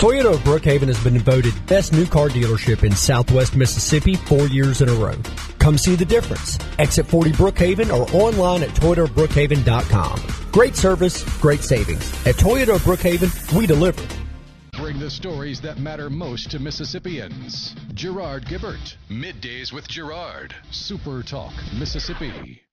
Toyota of Brookhaven has been voted best new car dealership in Southwest Mississippi 4 years in a row. Come see the difference. Exit 40 Brookhaven or online at ToyotaBrookhaven.com. Great service, great savings. At Toyota of Brookhaven, we deliver. Bring the stories that matter most to Mississippians. Gerard Gibbert. Middays with Gerard. Super Talk, Mississippi.